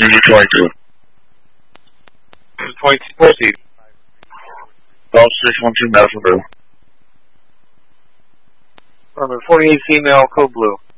Number 22. 22, proceed. Call 612 Medical Blue. Number 48 female, code blue.